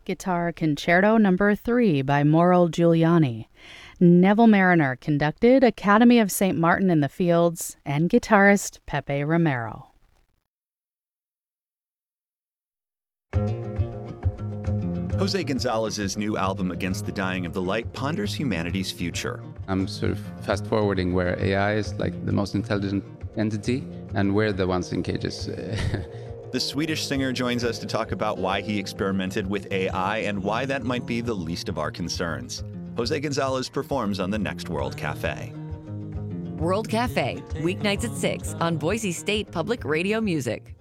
Guitar Concerto No. 3 by Mauro Giuliani. Neville Mariner conducted Academy of St. Martin in the Fields, and guitarist Pepe Romero. Jose Gonzalez's new album, Against the Dying of the Light, ponders humanity's future. I'm sort of fast-forwarding where AI is like the most intelligent entity, and we're the ones in cages. The Swedish singer joins us to talk about why he experimented with AI and why that might be the least of our concerns. Jose Gonzalez performs on the next World Cafe. World Cafe, weeknights at 6 on Boise State Public Radio Music.